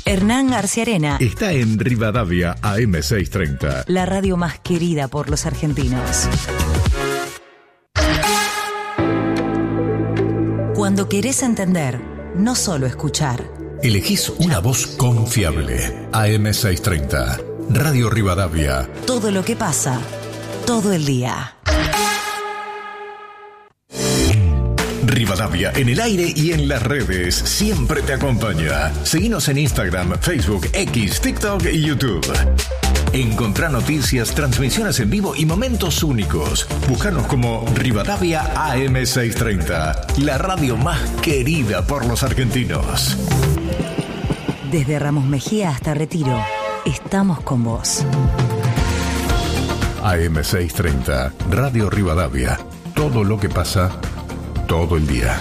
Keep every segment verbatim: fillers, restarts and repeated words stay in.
Hernán Garciarena está en Rivadavia A M seiscientos treinta. La radio más querida por los argentinos. Cuando querés entender, no solo escuchar. Elegís una voz confiable. A M seiscientos treinta. Radio Rivadavia. Todo lo que pasa, todo el día. Rivadavia, en el aire y en las redes, siempre te acompaña. Seguinos en Instagram, Facebook, X, TikTok y YouTube. Encontrá noticias, transmisiones en vivo y momentos únicos. Búscanos como Rivadavia A M seiscientos treinta, la radio más querida por los argentinos. Desde Ramos Mejía hasta Retiro, estamos con vos. A M seiscientos treinta, Radio Rivadavia. Todo lo que pasa, todo el día.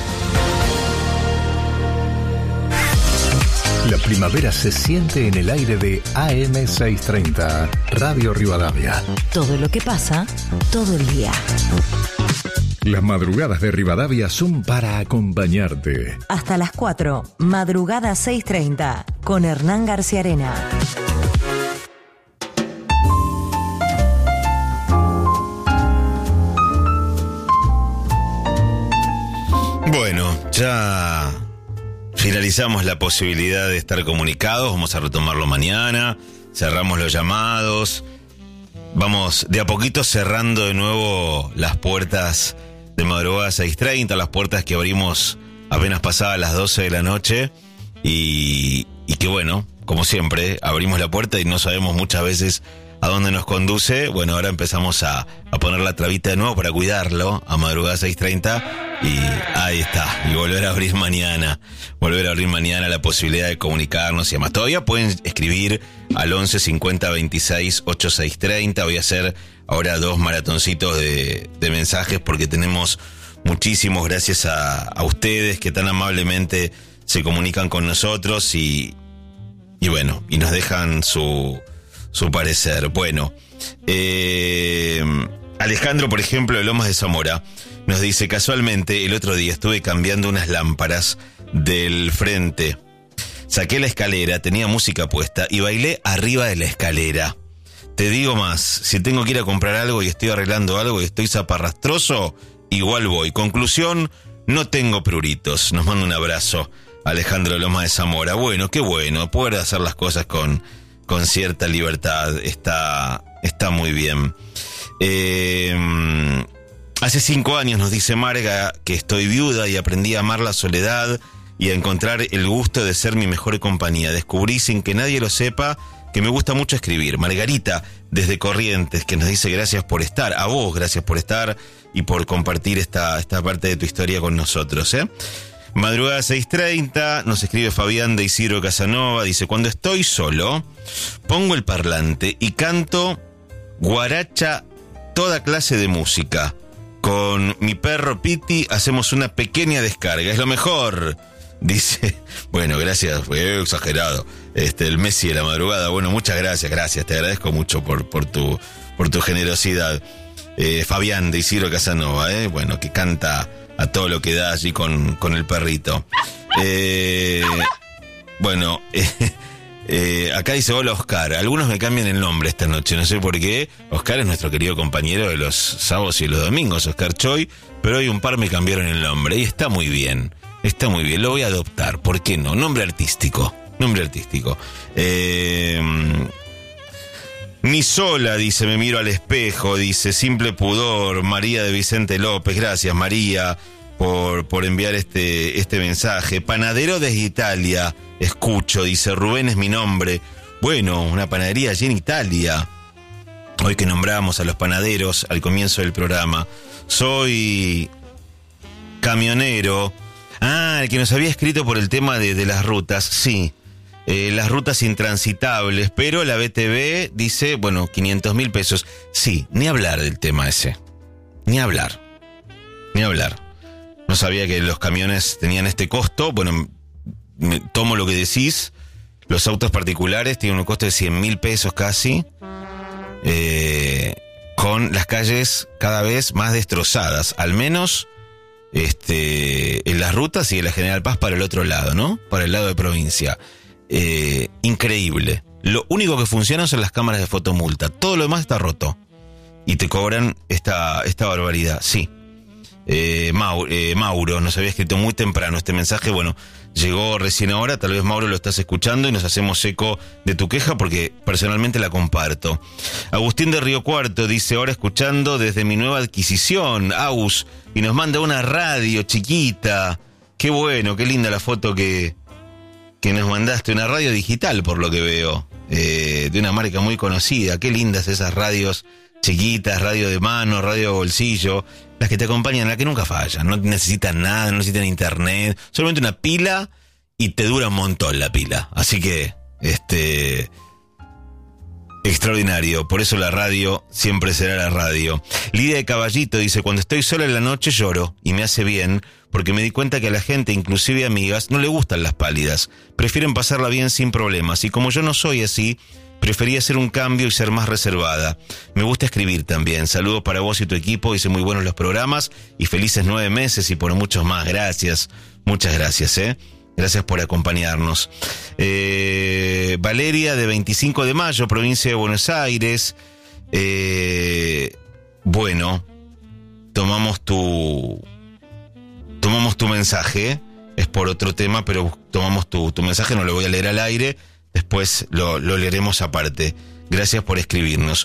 La primavera se siente en el aire de A M seiscientos treinta, Radio Rivadavia. Todo lo que pasa, todo el día. Las madrugadas de Rivadavia son para acompañarte. Hasta las cuatro, Madrugada seiscientos treinta, con Hernán Garciarena. Bueno, ya finalizamos la posibilidad de estar comunicados. Vamos a retomarlo mañana. Cerramos los llamados. Vamos de a poquito cerrando de nuevo las puertas de Madrugada seiscientos treinta, las puertas que abrimos apenas pasadas las doce de la noche. Y, y que bueno, como siempre, abrimos la puerta y no sabemos muchas veces a dónde nos conduce. Bueno, ahora empezamos a, a poner la trabita de nuevo para cuidarlo a Madrugada seiscientos treinta. Y ahí está, y volver a abrir mañana, volver a abrir mañana la posibilidad de comunicarnos y demás. Todavía pueden escribir al once cincuenta veintiséis ochenta y seis treinta. Voy a hacer ahora dos maratoncitos de, de mensajes porque tenemos muchísimos, gracias a, a ustedes que tan amablemente se comunican con nosotros y, y bueno, y nos dejan su, su parecer. Bueno, eh, Alejandro, por ejemplo, de Lomas de Zamora, nos dice: casualmente el otro día estuve cambiando unas lámparas del frente. Saqué la escalera, tenía música puesta y bailé arriba de la escalera. Te digo más, si tengo que ir a comprar algo y estoy arreglando algo y estoy zaparrastroso, igual voy. Conclusión, no tengo pruritos. Nos manda un abrazo Alejandro de Lomas de Zamora. Bueno, qué bueno, poder hacer las cosas con, con cierta libertad. Está, está muy bien. Eh... Hace cinco años, nos dice Marga, que estoy viuda y aprendí a amar la soledad y a encontrar el gusto de ser mi mejor compañía. Descubrí, sin que nadie lo sepa, que me gusta mucho escribir. Margarita, desde Corrientes, que nos dice gracias por estar. A vos, gracias por estar y por compartir esta, esta parte de tu historia con nosotros, ¿eh? Madrugada seiscientos treinta, nos escribe Fabián de Isidro Casanova, dice: cuando estoy solo, pongo el parlante y canto guaracha, toda clase de música. Con mi perro Piti hacemos una pequeña descarga, es lo mejor, dice. Bueno, gracias, fue exagerado. Este, el Messi de la madrugada. Bueno, muchas gracias, gracias, te agradezco mucho por, por tu, por tu generosidad. Eh, Fabián de Isidro Casanova, eh, bueno, que canta a todo lo que da allí con, con el perrito. Eh, bueno, eh, Eh, acá dice: hola Oscar, algunos me cambian el nombre esta noche, no sé por qué. Oscar es nuestro querido compañero de los sábados y los domingos, Oscar Choi, pero hoy un par me cambiaron el nombre y está muy bien, está muy bien, lo voy a adoptar, ¿por qué no? Nombre artístico, nombre artístico. Eh, ni sola, dice, me miro al espejo, dice, simple pudor, María de Vicente López, gracias María por, por enviar este, este mensaje. Panadero desde Italia, escucho, dice, Rubén es mi nombre. Bueno, una panadería allí en Italia. Hoy que nombramos a los panaderos al comienzo del programa. Soy camionero. Ah, el que nos había escrito por el tema de, de las rutas, sí. Eh, las rutas intransitables, pero la B T V dice, bueno, quinientos mil pesos. Sí, ni hablar del tema ese. Ni hablar. Ni hablar. No sabía que los camiones tenían este costo. Bueno, me tomo lo que decís. Los autos particulares tienen un costo de cien mil pesos casi. Eh, con las calles cada vez más destrozadas. Al menos este, en las rutas y en la General Paz para el otro lado, ¿no? Para el lado de provincia. eh, increíble. Lo único que funciona son las cámaras de fotomulta. Todo lo demás está roto. Y te cobran esta, esta barbaridad. Sí. Eh, Mauro, eh, Mauro nos había escrito muy temprano este mensaje. Bueno, llegó recién ahora. Tal vez, Mauro, lo estás escuchando y nos hacemos eco de tu queja porque personalmente la comparto. Agustín de Río Cuarto dice, ahora escuchando desde mi nueva adquisición, Aus, y nos manda una radio chiquita. Qué bueno, qué linda la foto que, que nos mandaste. Una radio digital, por lo que veo, eh, de una marca muy conocida. Qué lindas esas radios chiquitas, radio de mano, radio de bolsillo, las que te acompañan, las que nunca fallan, no necesitan nada, no necesitan internet, solamente una pila y te dura un montón la pila. Así que, este, extraordinario, por eso la radio siempre será la radio. Lidia de Caballito dice, cuando estoy sola en la noche lloro y me hace bien, porque me di cuenta que a la gente, inclusive amigas, no le gustan las pálidas, prefieren pasarla bien sin problemas, y como yo no soy así, preferí hacer un cambio y ser más reservada. Me gusta escribir también. Saludos para vos y tu equipo. Dice muy buenos los programas y felices nueve meses y por muchos más. Gracias. Muchas gracias, ¿eh? Gracias por acompañarnos. Eh, Valeria de veinticinco de mayo, provincia de Buenos Aires. Eh, bueno, tomamos tu, tomamos tu mensaje. Es por otro tema, pero tomamos tu, tu mensaje. No lo voy a leer al aire. Después lo, lo leeremos aparte. Gracias por escribirnos.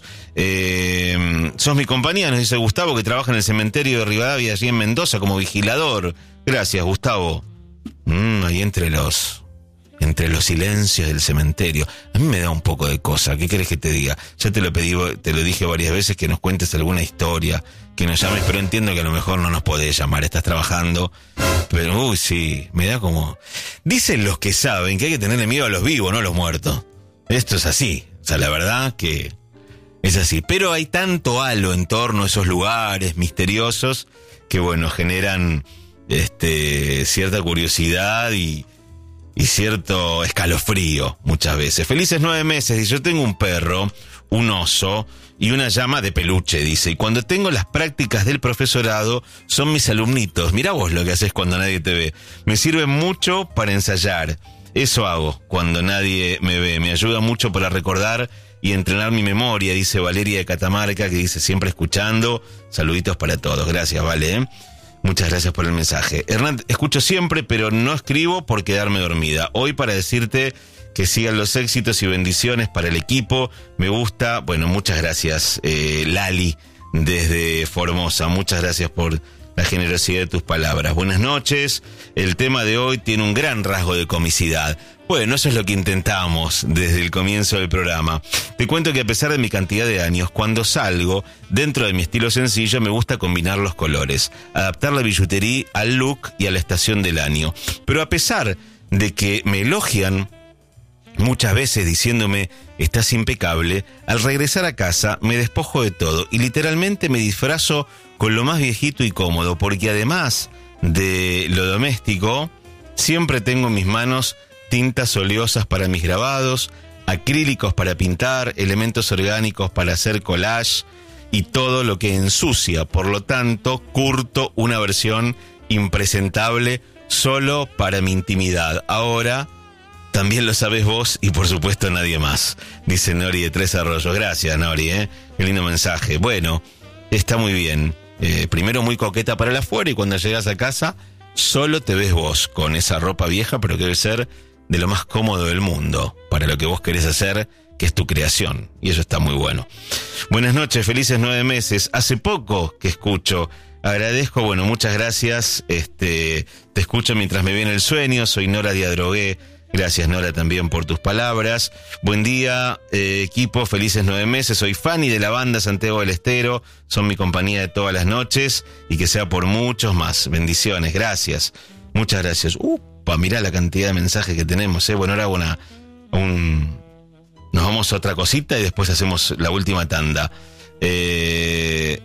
Eh, sos mi compañía, nos dice Gustavo, que trabaja en el cementerio de Rivadavia, allí en Mendoza, como vigilador. Gracias, Gustavo. Mm, ahí entre los entre los silencios del cementerio. A mí me da un poco de cosa. ¿Qué querés que te diga? Ya te lo pedí, te lo dije varias veces, que nos cuentes alguna historia, que nos llames, pero entiendo que a lo mejor no nos podés llamar, estás trabajando. Pero, uy, sí, me da como... Dicen los que saben que hay que tenerle miedo a los vivos, no a los muertos. Esto es así. O sea, la verdad que es así. Pero hay tanto halo en torno a esos lugares misteriosos que, bueno, generan este cierta curiosidad y, y cierto escalofrío muchas veces. Felices nueve meses. Y yo tengo un perro, un oso y una llama de peluche, dice. Y cuando tengo las prácticas del profesorado, son mis alumnitos. Mirá vos lo que haces cuando nadie te ve. Me sirve mucho para ensayar. Eso hago cuando nadie me ve. Me ayuda mucho para recordar y entrenar mi memoria, dice Valeria de Catamarca, que dice siempre escuchando. Saluditos para todos. Gracias, Vale, ¿eh? Muchas gracias por el mensaje. Hernán, escucho siempre, pero no escribo por quedarme dormida. Hoy para decirte que sigan los éxitos y bendiciones para el equipo. Me gusta. Bueno, muchas gracias, eh, Lali, desde Formosa. Muchas gracias por la generosidad de tus palabras. Buenas noches. El tema de hoy tiene un gran rasgo de comicidad. Bueno, eso es lo que intentamos desde el comienzo del programa. Te cuento que a pesar de mi cantidad de años, cuando salgo, dentro de mi estilo sencillo, me gusta combinar los colores, adaptar la billutería al look y a la estación del año. Pero a pesar de que me elogian muchas veces diciéndome, estás impecable, al regresar a casa me despojo de todo y literalmente me disfrazo con lo más viejito y cómodo, porque además de lo doméstico, siempre tengo en mis manos tintas oleosas para mis grabados, acrílicos para pintar, elementos orgánicos para hacer collage y todo lo que ensucia. Por lo tanto, curto una versión impresentable solo para mi intimidad. Ahora también lo sabes vos y por supuesto nadie más, dice Nori de Tres Arroyos. Gracias, Nori, ¿eh? Qué lindo mensaje. Bueno, está muy bien. Eh, primero muy coqueta para el afuera y cuando llegas a casa solo te ves vos con esa ropa vieja, pero que debe ser de lo más cómodo del mundo para lo que vos querés hacer, que es tu creación, y eso está muy bueno. Buenas noches, felices nueve meses. Hace poco que escucho, agradezco, bueno, muchas gracias. Este, te escucho mientras me viene el sueño. Soy Nora de Adrogué. Gracias, Nora, también por tus palabras. Buen día, eh, equipo, felices nueve meses. Soy Fanny de la banda Santiago del Estero. Son mi compañía de todas las noches y que sea por muchos más. Bendiciones, gracias. Muchas gracias. Upa, mirá la cantidad de mensajes que tenemos, ¿eh? Bueno, ahora una, un, nos vamos a otra cosita y después hacemos la última tanda. Eh...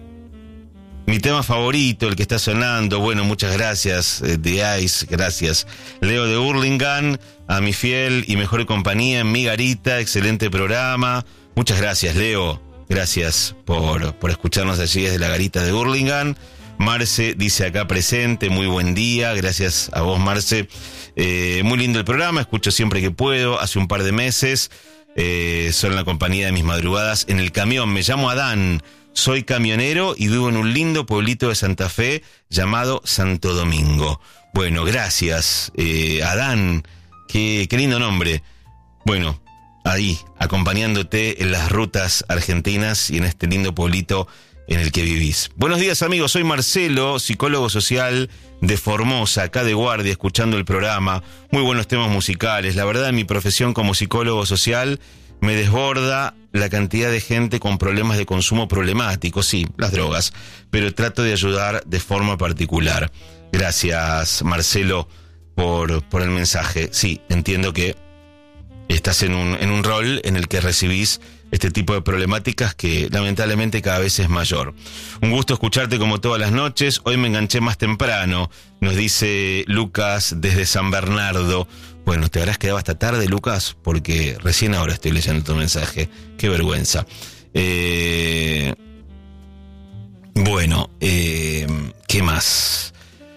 Mi tema favorito, el que está sonando, bueno, muchas gracias, eh, The Ice, gracias. Leo de Hurlingham, a mi fiel y mejor compañía en mi garita, excelente programa. Muchas gracias, Leo, gracias por, por escucharnos allí desde la garita de Hurlingham. Marce dice acá presente, muy buen día, gracias a vos, Marce. Eh, muy lindo el programa, escucho siempre que puedo, hace un par de meses, eh, son la compañía de mis madrugadas en el camión. Me llamo Adán, soy camionero y vivo en un lindo pueblito de Santa Fe llamado Santo Domingo. Bueno, gracias, eh, Adán, qué, qué lindo nombre. Bueno, ahí, acompañándote en las rutas argentinas y en este lindo pueblito en el que vivís. Buenos días, amigos, soy Marcelo, psicólogo social de Formosa, acá de guardia, escuchando el programa. Muy buenos temas musicales. La verdad, en mi profesión como psicólogo social me desborda la cantidad de gente con problemas de consumo problemáticos, sí, las drogas, pero trato de ayudar de forma particular. Gracias, Marcelo, por, por el mensaje. Sí, entiendo que estás en un, en un rol en el que recibís este tipo de problemáticas que lamentablemente cada vez es mayor. Un gusto escucharte como todas las noches. Hoy me enganché más temprano, nos dice Lucas desde San Bernardo. Bueno, te habrás quedado hasta tarde, Lucas, porque recién ahora estoy leyendo tu mensaje. Qué vergüenza. Eh, bueno, eh, ¿qué más?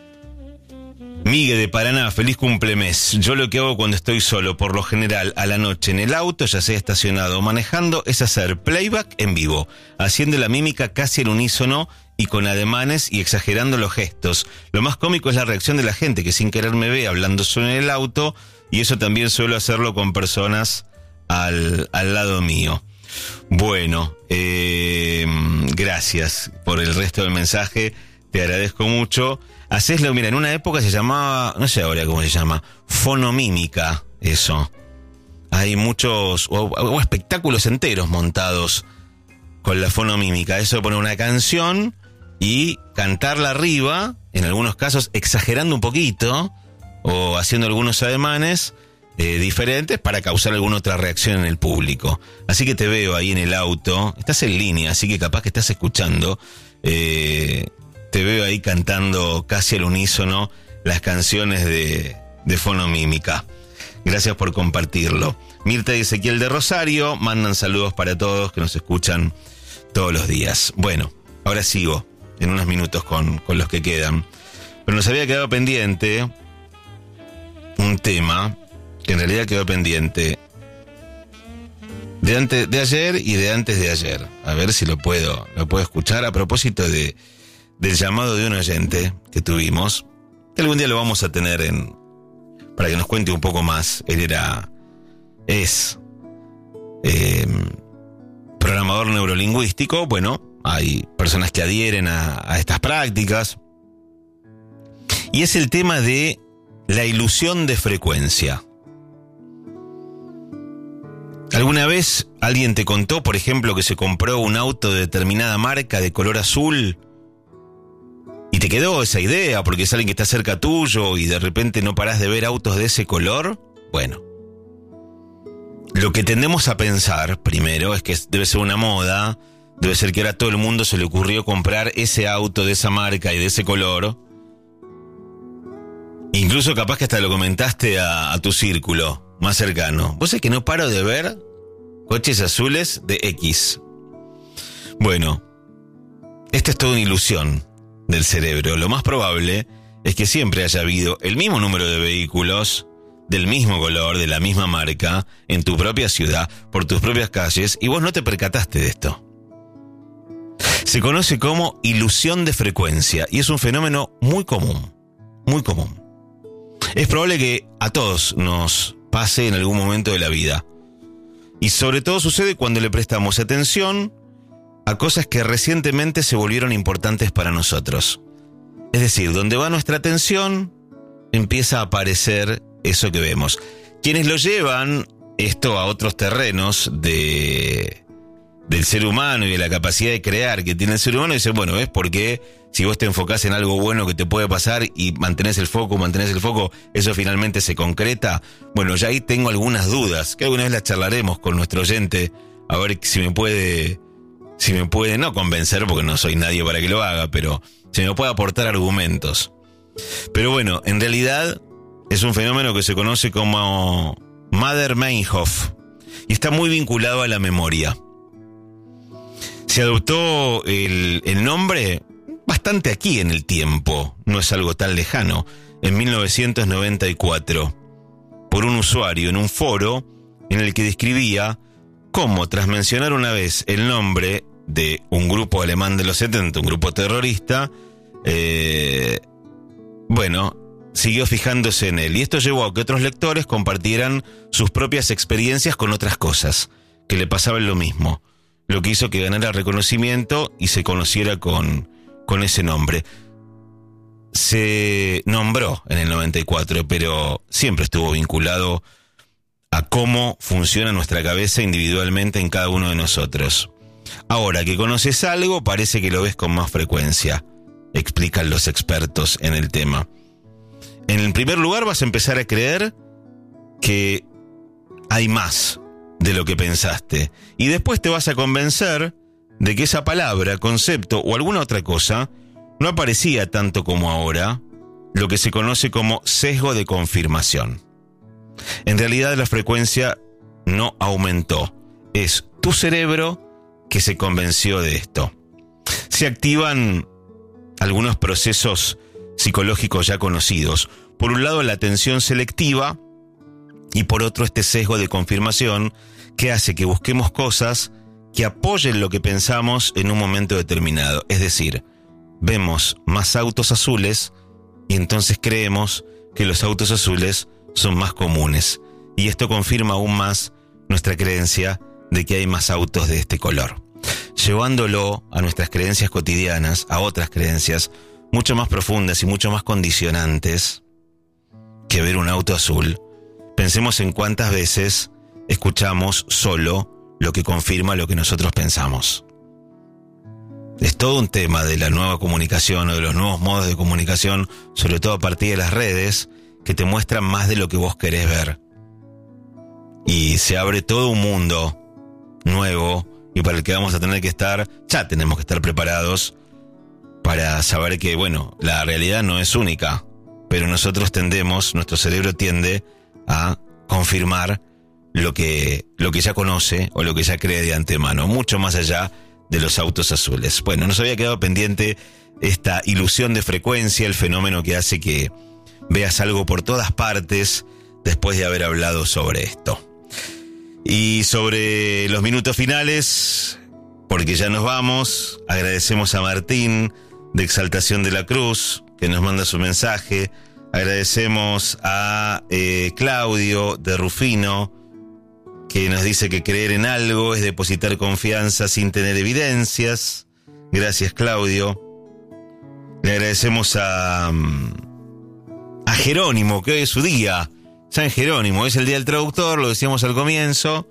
Migue de Paraná, feliz cumplemes. Yo lo que hago cuando estoy solo, por lo general, a la noche en el auto, ya sea estacionado o manejando, es hacer playback en vivo, haciendo la mímica casi al unísono y con ademanes y exagerando los gestos. Lo más cómico es la reacción de la gente, que sin querer me ve hablando solo en el auto, y eso también suelo hacerlo con personas al, al lado mío. Bueno, eh, gracias por el resto del mensaje, te agradezco mucho. Haceslo, mira, en una época se llamaba, no sé ahora cómo se llama, fonomímica, eso. Hay muchos, o, o espectáculos enteros montados con la fonomímica. Eso de poner una canción y cantarla arriba, en algunos casos exagerando un poquito, o haciendo algunos ademanes eh, diferentes para causar alguna otra reacción en el público. Así que te veo ahí en el auto, estás en línea, así que capaz que estás escuchando, eh... te veo ahí cantando casi al unísono las canciones de, de fonomímica. Gracias por compartirlo. Mirta y Ezequiel de Rosario mandan saludos para todos que nos escuchan todos los días. Bueno, ahora sigo en unos minutos con, con los que quedan. Pero nos había quedado pendiente un tema que en realidad quedó pendiente de, antes, de ayer y de antes de ayer. A ver si lo puedo, lo puedo escuchar a propósito de... del llamado de un oyente que tuvimos, que algún día lo vamos a tener en para que nos cuente un poco más. Él era, es eh, programador neurolingüístico. Bueno, hay personas que adhieren a, a estas prácticas, y es el tema de la ilusión de frecuencia. ¿Alguna vez alguien te contó, por ejemplo, que se compró un auto de determinada marca de color azul y te quedó esa idea porque es alguien que está cerca tuyo y de repente no parás de ver autos de ese color? Bueno, lo que tendemos a pensar primero es que debe ser una moda, debe ser que ahora a todo el mundo se le ocurrió comprar ese auto de esa marca y de ese color. Incluso capaz que hasta lo comentaste a, a tu círculo más cercano. Vos sabés que no paro de ver coches azules de X. Bueno, esta es toda una ilusión del cerebro. Lo más probable es que siempre haya habido el mismo número de vehículos del mismo color, de la misma marca, en tu propia ciudad, por tus propias calles, y vos no te percataste de esto. Se conoce como ilusión de frecuencia y es un fenómeno muy común, muy común. Es probable que a todos nos pase en algún momento de la vida, y sobre todo sucede cuando le prestamos atención a cosas que recientemente se volvieron importantes para nosotros. Es decir, donde va nuestra atención, empieza a aparecer eso que vemos. Quienes lo llevan esto a otros terrenos de, del ser humano y de la capacidad de crear que tiene el ser humano, dicen, bueno, ¿ves por qué? Si vos te enfocás en algo bueno que te puede pasar y mantenés el foco, mantenés el foco, eso finalmente se concreta. Bueno, ya ahí tengo algunas dudas, que alguna vez las charlaremos con nuestro oyente, a ver si me puede... Si me puede, no convencer, porque no soy nadie para que lo haga, pero si me puede aportar argumentos. Pero bueno, en realidad es un fenómeno que se conoce como Meinerhof y está muy vinculado a la memoria. Se adoptó el, el nombre bastante aquí en el tiempo, no es algo tan lejano, en mil novecientos noventa y cuatro, por un usuario en un foro en el que describía cómo, tras mencionar una vez el nombre de un grupo alemán de los setenta, un grupo terrorista, eh, bueno, siguió fijándose en él. Y esto llevó a que otros lectores compartieran sus propias experiencias con otras cosas, que le pasaban lo mismo, lo que hizo que ganara reconocimiento y se conociera con, con ese nombre. Se nombró en el noventa y cuatro, pero siempre estuvo vinculado a cómo funciona nuestra cabeza individualmente en cada uno de nosotros. Ahora que conoces algo, parece que lo ves con más frecuencia, explican los expertos en el tema. En el primer lugar, vas a empezar a creer que hay más de lo que pensaste. Y después te vas a convencer de que esa palabra, concepto o alguna otra cosa no aparecía tanto como ahora, lo que se conoce como sesgo de confirmación. En realidad, la frecuencia no aumentó. Es tu cerebro que se convenció de esto. Se activan algunos procesos psicológicos ya conocidos. Por un lado, la atención selectiva y por otro, este sesgo de confirmación que hace que busquemos cosas que apoyen lo que pensamos en un momento determinado. Es decir, vemos más autos azules y entonces creemos que los autos azules son más comunes. Y esto confirma aún más nuestra creencia de que hay más autos de este color. Llevándolo a nuestras creencias cotidianas, a otras creencias mucho más profundas y mucho más condicionantes que ver un auto azul, pensemos en cuántas veces escuchamos solo lo que confirma lo que nosotros pensamos. Es todo un tema de la nueva comunicación o de los nuevos modos de comunicación, sobre todo a partir de las redes, que te muestran más de lo que vos querés ver. Y se abre todo un mundo nuevo y para el que vamos a tener que estar, ya tenemos que estar preparados para saber que, bueno, la realidad no es única, pero nosotros tendemos, nuestro cerebro tiende a confirmar lo que, lo que ya conoce o lo que ya cree de antemano, mucho más allá de los autos azules. Bueno, nos había quedado pendiente esta ilusión de frecuencia, el fenómeno que hace que veas algo por todas partes después de haber hablado sobre esto. Y sobre los minutos finales, porque ya nos vamos, agradecemos a Martín de Exaltación de la Cruz, que nos manda su mensaje. Agradecemos a eh, Claudio de Rufino, que nos dice que creer en algo es depositar confianza sin tener evidencias. Gracias, Claudio. Le agradecemos a, a Jerónimo, que hoy es su día. San Jerónimo, es el día del traductor, lo decíamos al comienzo,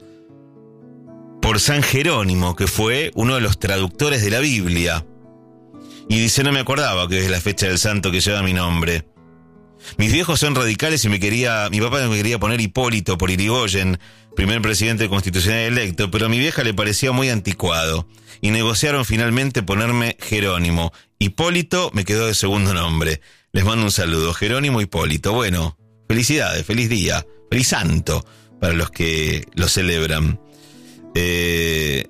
por San Jerónimo, que fue uno de los traductores de la Biblia. Y dice, no me acordaba que es la fecha del santo que lleva mi nombre. Mis viejos son radicales y me quería, mi papá me quería poner Hipólito por Irigoyen, primer presidente constitucional electo, pero a mi vieja le parecía muy anticuado. Y negociaron finalmente ponerme Jerónimo. Hipólito me quedó de segundo nombre. Les mando un saludo, Jerónimo Hipólito. Bueno, felicidades, feliz día, feliz santo para los que lo celebran. Eh...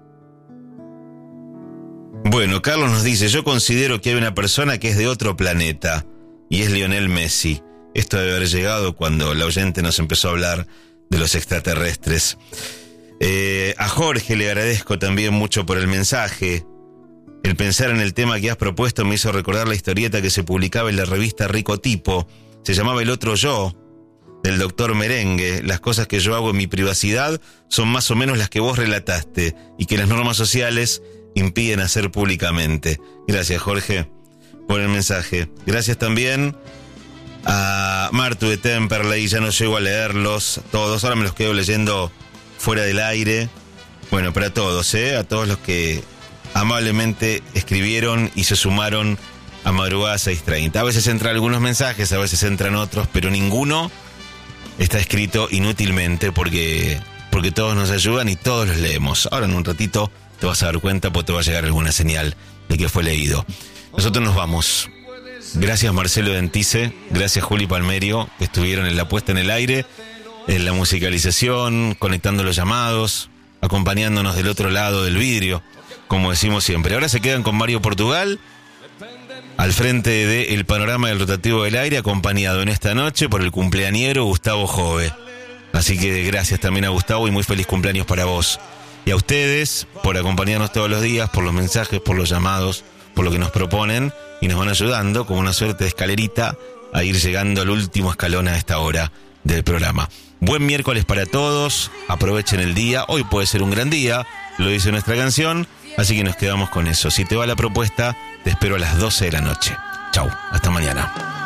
Bueno, Carlos nos dice, yo considero que hay una persona que es de otro planeta y es Lionel Messi. Esto debe haber llegado cuando la oyente nos empezó a hablar de los extraterrestres. Eh, a Jorge le agradezco también mucho por el mensaje. El pensar en el tema que has propuesto me hizo recordar la historieta que se publicaba en la revista Rico Tipo. Se llamaba El Otro Yo, del doctor Merengue. Las cosas que yo hago en mi privacidad son más o menos las que vos relataste y que las normas sociales impiden hacer públicamente. Gracias, Jorge, por el mensaje. Gracias también a Martu de Temperley. Ya no llego a leerlos todos, ahora me los quedo leyendo fuera del aire. Bueno, para todos, ¿eh? A todos los que amablemente escribieron y se sumaron a Madrugada seis treinta. A veces entran algunos mensajes, a veces entran otros, pero ninguno está escrito inútilmente porque, porque todos nos ayudan y todos los leemos. Ahora en un ratito te vas a dar cuenta porque te va a llegar alguna señal de que fue leído. Nosotros nos vamos. Gracias, Marcelo Dentice, gracias, Juli Palmerio, que estuvieron en la puesta en el aire, en la musicalización, conectando los llamados, acompañándonos del otro lado del vidrio, como decimos siempre. Ahora se quedan con Mario Portugal al frente de El Panorama del Rotativo del Aire, acompañado en esta noche por el cumpleañero Gustavo Jove. Así que gracias también a Gustavo y muy feliz cumpleaños para vos. Y a ustedes por acompañarnos todos los días, por los mensajes, por los llamados, por lo que nos proponen y nos van ayudando como una suerte de escalerita a ir llegando al último escalón a esta hora del programa. Buen miércoles para todos, aprovechen el día, hoy puede ser un gran día, lo dice nuestra canción, así que nos quedamos con eso. Si te va la propuesta, te espero a las doce de la noche. Chau, hasta mañana.